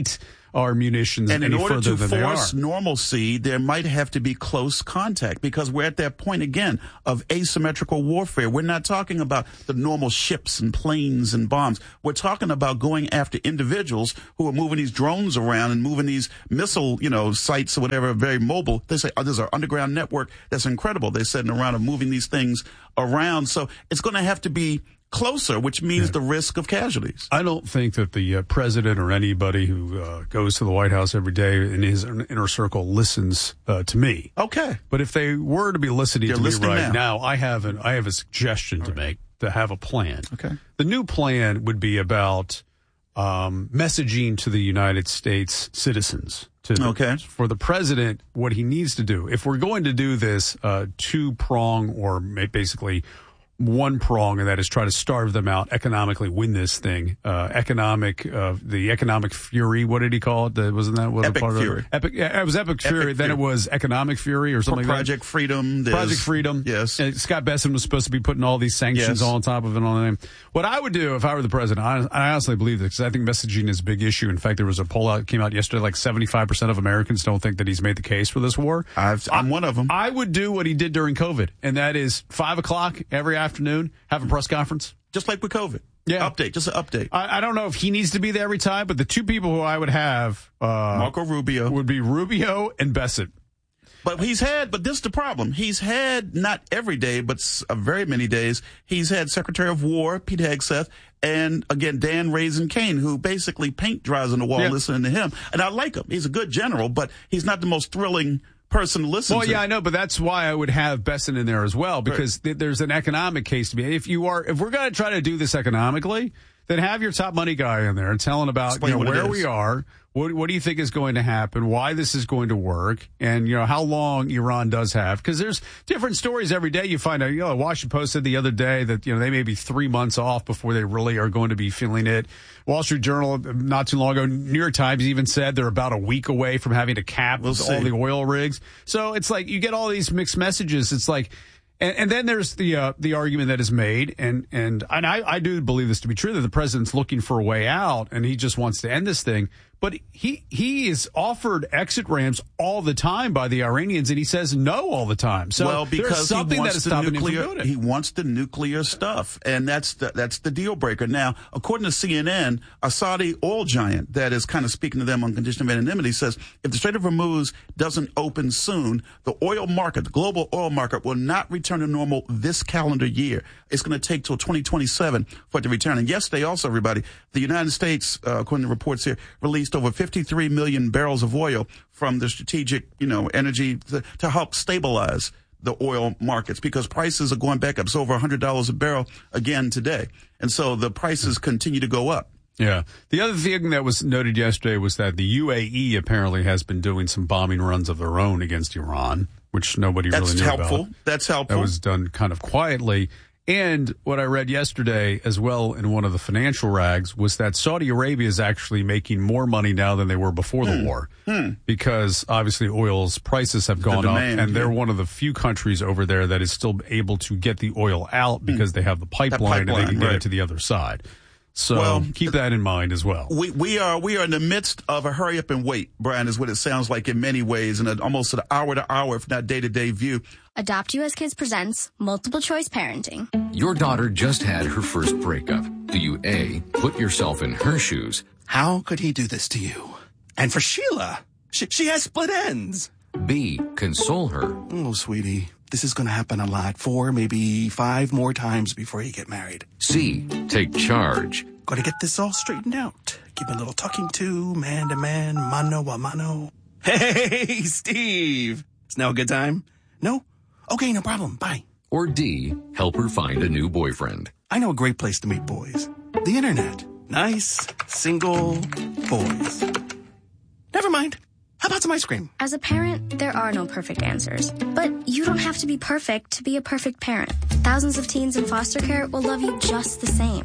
our munitions and any in order further to than they are. force normalcy, there might have to be close contact because we're at that point again of asymmetrical warfare. We're not talking about the normal ships and planes and bombs. We're talking about going after individuals who are moving these drones around and moving these missile, you know, sites or whatever, very mobile. They say, oh, there's our underground network that's incredible. They're sitting around and moving these things around. So it's going to have to be closer, which means yeah. the risk of casualties. I don't think that the uh, president or anybody who uh, goes to the White House every day in his inner circle listens uh, to me. Okay. But if they were to be listening They're to listening me right now. now, I have an I have a suggestion All to right. make to have a plan. Okay. The new plan would be about um, messaging to the United States citizens. To the, okay. For the president, what he needs to do, if we're going to do this uh, two-prong or basically one prong, and that is try to starve them out, economically win this thing. Uh, economic, uh, the economic fury. What did he call it? The, wasn't that what Epic part Fury? Of it? Epic. Yeah, it was Epic, Fury. Epic Then Fury. it was Economic Fury or something. Project like that. Freedom. There's, Project Freedom. Yes. And Scott Besson was supposed to be putting all these sanctions Yes. on top of it. On them. What I would do if I were the president, I, I honestly believe this because I think messaging is a big issue. In fact, there was a poll out came out yesterday. Like seventy-five percent of Americans don't think that he's made the case for this war. I've, I'm one of them. I would do what he did during COVID, and that is five o'clock every afternoon, have a press conference. Just like with COVID. Yeah. Update, just an update. I, I don't know if he needs to be there every time, but the two people who I would have uh, Marco Rubio would be Rubio and Bessent. But he's had, but this is the problem. He's had, not every day, but uh, very many days, he's had Secretary of War, Pete Hegseth, and again, Dan Raisin Kane, who basically paint dries on the wall Yeah. listening to him. And I like him. He's a good general, but he's not the most thrilling person to listen well, to. yeah, I know, but that's why I would have Besson in there as well, because right. th- there's an economic case to be. If you are, if we're going to try to do this economically, then have your top money guy in there and telling about you know, where we are, what what do you think is going to happen, why this is going to work, and you know how long Iran does have, because there's different stories every day. You find out, you know, the Washington Post said the other day that you know they may be three months off before they really are going to be feeling it. Wall Street Journal not too long ago, New York Times even said they're about a week away from having to cap We'll all see. the oil rigs. So it's like you get all these mixed messages. It's like. And, and then there's the uh, the argument that is made, and and, and I, I do believe this to be true, that the president's looking for a way out, and he just wants to end this thing. But he he is offered exit ramps all the time by the Iranians, and he says no all the time. So well, because there's something he wants that is the stopping nuclear, him from doing it. He wants the nuclear stuff, and that's the, that's the deal breaker. Now, according to C N N, a Saudi oil giant that is kind of speaking to them on condition of anonymity says if the Strait of Hormuz doesn't open soon, the oil market, the global oil market, will not return to normal this calendar year. It's going to take till twenty twenty-seven for it to return. And yesterday, also, everybody, the United States, uh, according to reports here, released over fifty-three million barrels of oil from the strategic, you know, energy to, to help stabilize the oil markets because prices are going back up. It's over one hundred dollars a barrel again today. And so the prices continue to go up. Yeah. The other thing that was noted yesterday was that the U A E apparently has been doing some bombing runs of their own against Iran, which nobody That's really knew helpful. about. That's helpful. That was done kind of quietly. And what I read yesterday as well in one of the financial rags was that Saudi Arabia is actually making more money now than they were before the Hmm. war. Hmm. Because obviously oil's prices have gone demand, up, and they're yeah. one of the few countries over there that is still able to get the oil out because they have the pipeline, and they pipeline, can get right. it to the other side. So Well, keep that in mind as well. We we are we are in the midst of a hurry up and wait, Brian, is what it sounds like in many ways, and an, almost an hour to hour, if not day to day view. Adopt U S Kids presents Multiple Choice Parenting. Your daughter just had her first breakup. Do you A, put yourself in her shoes? How could he do this to you? And for Sheila, she, she has split ends. B, console her. Oh, sweetie, this is going to happen a lot. Four, maybe five more times before you get married. C, take charge. Got to get this all straightened out. Give a little talking to, man to man, mano a mano. Hey, Steve. It's now a good time? No? Okay, no problem. Bye. Or D, help her find a new boyfriend. I know a great place to meet boys. The internet. Nice, single boys. Never mind. How about some ice cream? As a parent, there are no perfect answers. But you don't have to be perfect to be a perfect parent. Thousands of teens in foster care will love you just the same.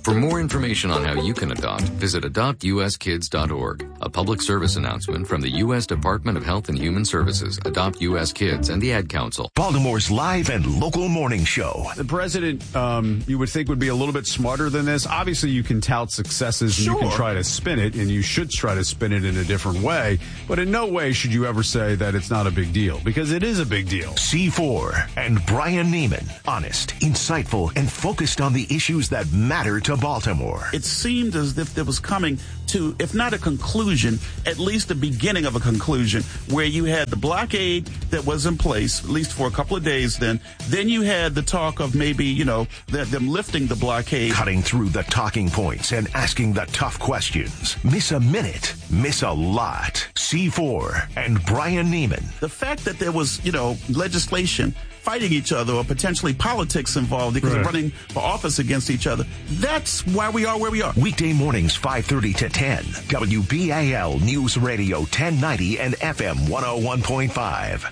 For more information on how you can adopt, visit adopt u s kids dot org. A public service announcement from the U S Department of Health and Human Services, Adopt U S Kids, and the Ad Council. Baltimore's live and local morning show. The president, um, you would think, would be a little bit smarter than this. Obviously, you can tout successes and Sure. you can try to spin it, and you should try to spin it in a different way. But in no way should you ever say that it's not a big deal, because it is a big deal. C four and Brian Neiman. Honest, insightful, and focused on the issues that matter to Baltimore. It seemed as if there was coming to, if not a conclusion, at least the beginning of a conclusion, where you had the blockade that was in place, at least for a couple of days then. Then you had the talk of maybe, you know, that them lifting the blockade. Cutting through the talking points and asking the tough questions. Miss a minute, miss a lot. C four and Brian Neiman. The fact that there was, you know, legislation fighting each other or potentially politics involved because Right. of running for office against each other. That's why we are where we are. Weekday mornings, five thirty to ten. W B A L News Radio ten ninety and F M one oh one point five.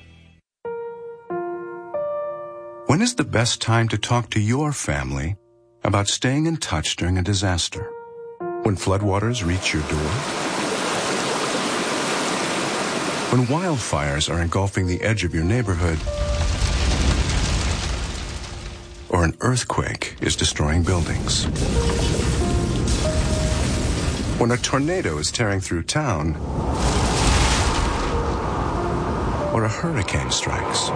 When is the best time to talk to your family about staying in touch during a disaster? When floodwaters reach your door? When wildfires are engulfing the edge of your neighborhood? Or an earthquake is destroying buildings? When a tornado is tearing through town? Or a hurricane strikes?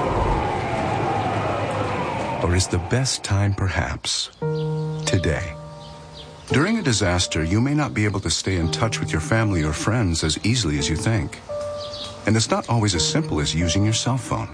Or is the best time perhaps today? During a disaster, you may not be able to stay in touch with your family or friends as easily as you think. And it's not always as simple as using your cell phone.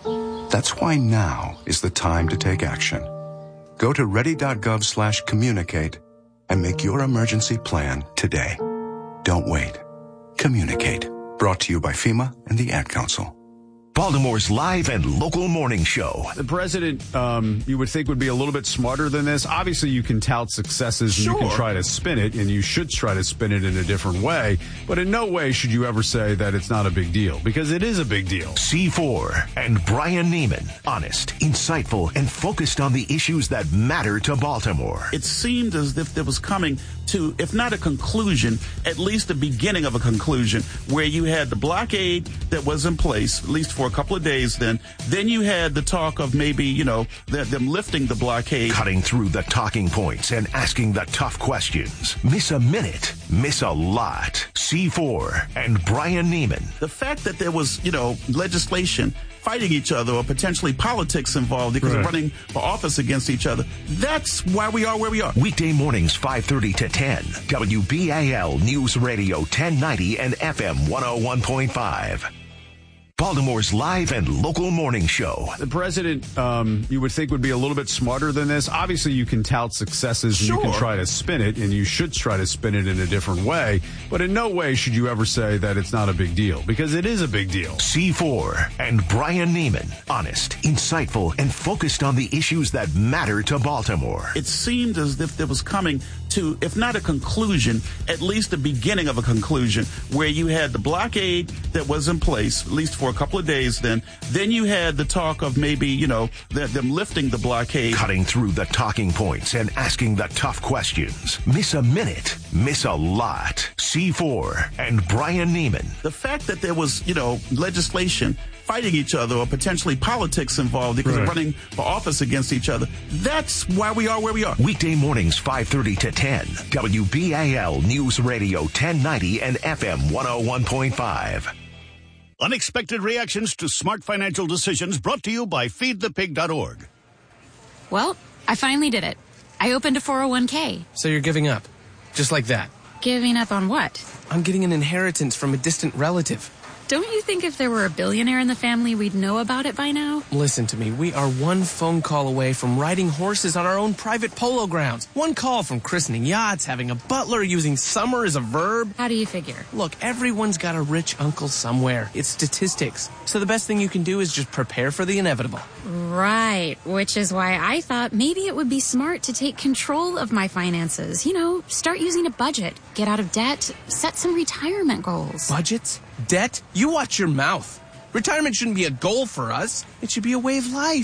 That's why now is the time to take action. Go to ready.gov slash communicate and make your emergency plan today. Don't wait. Communicate. Brought to you by FEMA and the Ad Council. Baltimore's live and local morning show. The president, um, you would think, would be a little bit smarter than this. Obviously, you can tout successes and you can Sure. try to spin it, and you should try to spin it in a different way. But in no way should you ever say that it's not a big deal, because it is a big deal. C four and Brian Neiman. Honest, insightful, and focused on the issues that matter to Baltimore. It seemed as if there was coming to, if not a conclusion, at least the beginning of a conclusion, where you had the blockade that was in place, at least for a couple of days then. Then you had the talk of maybe, you know, that them lifting the blockade. Cutting through the talking points and asking the tough questions. Miss a minute, miss a lot. C four and Brian Neiman. The fact that there was, you know, legislation fighting each other or potentially politics involved because Right. of running for office against each other. That's why we are where we are. Weekday mornings, five thirty to ten. W B A L News Radio ten ninety and F M one oh one point five. Baltimore's live and local morning show. The president, um, you would think, would be a little bit smarter than this. Obviously, you can tout successes and you can Sure. try to spin it, and you should try to spin it in a different way. But in no way should you ever say that it's not a big deal, because it is a big deal. C four and Brian Neiman. Honest, insightful, and focused on the issues that matter to Baltimore. It seemed as if there was coming to, if not a conclusion, at least the beginning of a conclusion, where you had the blockade that was in place, at least for a couple of days then. Then you had the talk of maybe, you know, that them lifting the blockade. Cutting through the talking points and asking the tough questions. Miss a minute, miss a lot. C four and Brian Neiman. The fact that there was, you know, legislation fighting each other or potentially politics involved because Right. of running for office against each other. That's why we are where we are. Weekday mornings, five thirty to ten. W B A L News Radio ten ninety and F M one oh one point five. Unexpected reactions to smart financial decisions brought to you by feed the pig dot org. Well, I finally did it. I opened a four oh one k. So you're giving up? Just like that? Giving up on what? I'm getting an inheritance from a distant relative. Don't you think if there were a billionaire in the family, we'd know about it by now? Listen to me. We are one phone call away from riding horses on our own private polo grounds. One call from christening yachts, having a butler, using summer as a verb. How do you figure? Look, everyone's got a rich uncle somewhere. It's statistics. So the best thing you can do is just prepare for the inevitable. Right, which is why I thought maybe it would be smart to take control of my finances. You know, start using a budget, get out of debt, set some retirement goals. Budgets? Debt? You watch your mouth. Retirement shouldn't be a goal for us. It should be a way of life.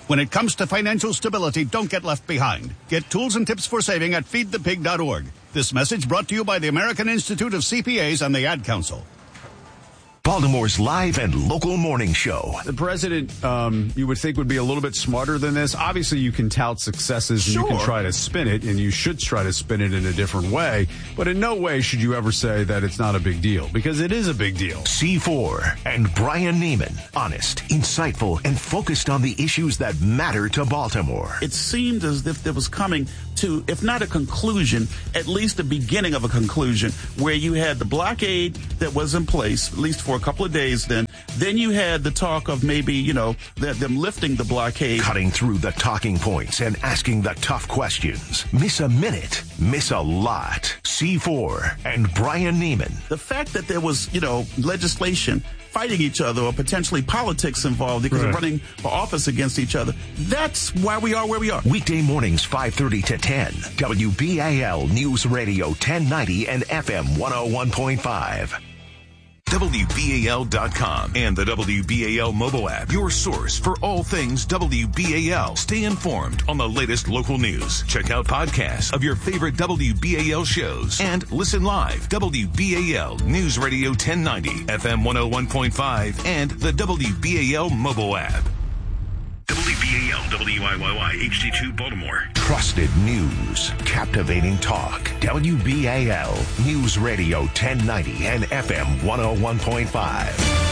When it comes to financial stability, don't get left behind. Get tools and tips for saving at feed the pig dot org. This message brought to you by the American Institute of C P As and the Ad Council. Baltimore's live and local morning show. The president, um, you would think, would be a little bit smarter than this. Obviously, you can tout successes and Sure. you can try to spin it, and you should try to spin it in a different way. But in no way should you ever say that it's not a big deal, because it is a big deal. C four and Brian Neiman. Honest, insightful, and focused on the issues that matter to Baltimore. It seemed as if there was coming to, if not a conclusion, at least the beginning of a conclusion, where you had the blockade that was in place, at least for a couple of days then. Then you had the talk of maybe, you know, that them lifting the blockade. Cutting through the talking points and asking the tough questions. Miss a minute, miss a lot. C four and Brian Neiman. The fact that there was, you know, legislation fighting each other or potentially politics involved because Right. of running for office against each other. That's why we are where we are. Weekday mornings, five thirty to ten. W B A L News Radio ten ninety and F M one oh one point five. W B A L dot com and the W B A L mobile app, your source for all things W B A L. Stay informed on the latest local news. Check out podcasts of your favorite W B A L shows and listen live. W B A L News Radio ten ninety, F M one oh one point five, and the W B A L mobile app. W B A L W I Y Y H D two Baltimore. Trusted news, captivating talk. W B A L News Radio ten ninety and F M one oh one point five.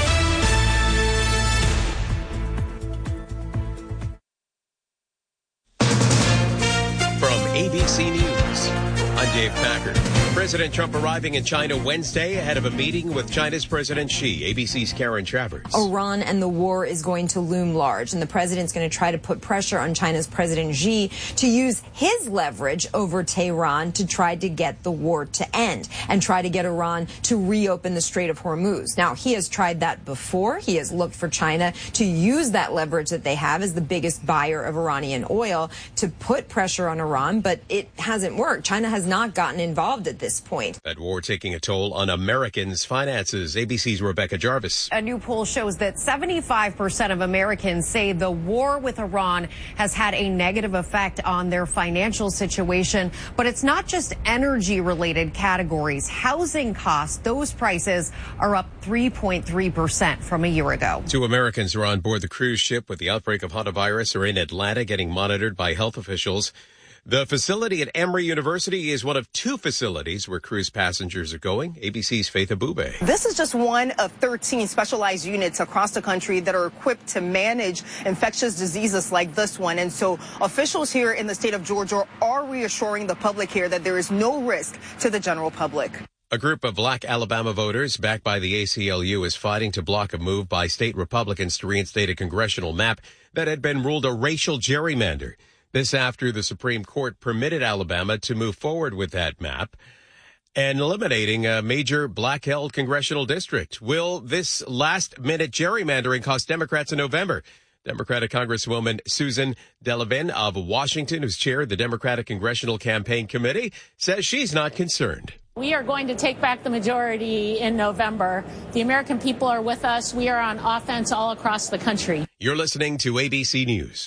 From A B C News, I'm Dave Packard. President Trump arriving in China Wednesday ahead of a meeting with China's President Xi. A B C's Karen Travers. Iran and the war is going to loom large, and the president's going to try to put pressure on China's President Xi to use his leverage over Tehran to try to get the war to end and try to get Iran to reopen the Strait of Hormuz. Now, he has tried that before. He has looked for China to use that leverage that they have as the biggest buyer of Iranian oil to put pressure on Iran, but it hasn't worked. China has not gotten involved at this point. That war taking a toll on Americans' finances. A B C's Rebecca Jarvis. A new poll shows that seventy-five percent of Americans say the war with Iran has had a negative effect on their financial situation. But it's not just energy-related categories. Housing costs, those prices are up three point three percent from a year ago. Two Americans are on board the cruise ship with the outbreak of hantavirus are in Atlanta getting monitored by health officials. The facility at Emory University is one of two facilities where cruise passengers are going. A B C's Faith Abube. This is just one of thirteen specialized units across the country that are equipped to manage infectious diseases like this one. And so officials here in the state of Georgia are reassuring the public here that there is no risk to the general public. A group of black Alabama voters backed by the A C L U is fighting to block a move by state Republicans to reinstate a congressional map that had been ruled a racial gerrymander. This after the Supreme Court permitted Alabama to move forward with that map and eliminating a major black-held congressional district. Will this last-minute gerrymandering cost Democrats in November? Democratic Congresswoman Susan Delavan of Washington, who's chaired the Democratic Congressional Campaign Committee, says she's not concerned. We are going to take back the majority in November. The American people are with us. We are on offense all across the country. You're listening to A B C News.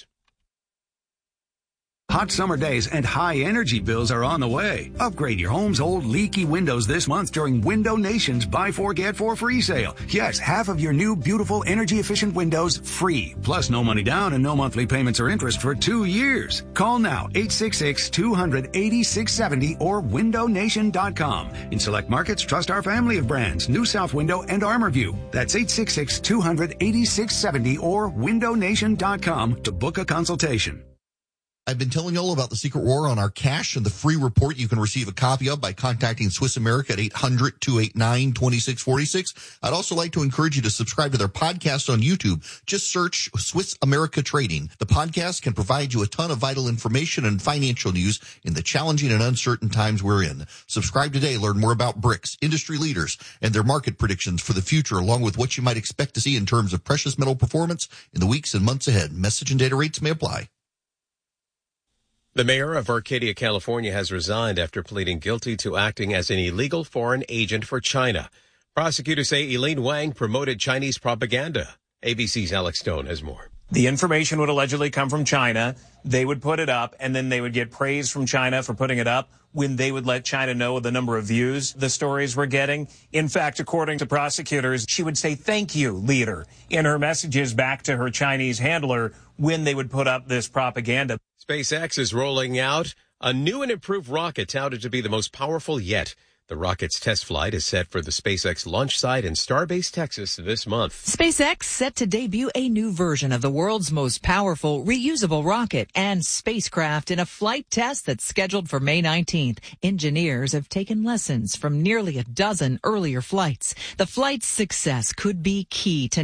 Hot summer days and high energy bills are on the way. Upgrade your home's old leaky windows this month during Window Nation's Buy Four Get Four free sale. Yes, half of your new beautiful energy efficient windows free. Plus no money down and no monthly payments or interest for two years. Call now eight six six, two hundred, eighty-six seventy or window nation dot com. In select markets, trust our family of brands, New South Window and ArmorView. That's eight six six, two hundred, eighty-six seventy or window nation dot com to book a consultation. I've been telling you all about the Secret War on our cash and the free report you can receive a copy of by contacting Swiss America at eight hundred, two eight nine, two six four six. I'd also like to encourage you to subscribe to their podcast on YouTube. Just search Swiss America Trading. The podcast can provide you a ton of vital information and financial news in the challenging and uncertain times we're in. Subscribe today. Learn more about BRICS, industry leaders, and their market predictions for the future, along with what you might expect to see in terms of precious metal performance in the weeks and months ahead. Message and data rates may apply. The mayor of Arcadia, California, has resigned after pleading guilty to acting as an illegal foreign agent for China. Prosecutors say Eileen Wang promoted Chinese propaganda. A B C's Alex Stone has more. The information would allegedly come from China. They would put it up, and then they would get praise from China for putting it up when they would let China know the number of views the stories were getting. In fact, according to prosecutors, she would say, "Thank you, leader," in her messages back to her Chinese handler when they would put up this propaganda. SpaceX is rolling out a new and improved rocket touted to be the most powerful yet. The rocket's test flight is set for the SpaceX launch site in Starbase, Texas this month. SpaceX set to debut a new version of the world's most powerful reusable rocket and spacecraft in a flight test that's scheduled for May nineteenth. Engineers have taken lessons from nearly a dozen earlier flights. The flight's success could be key to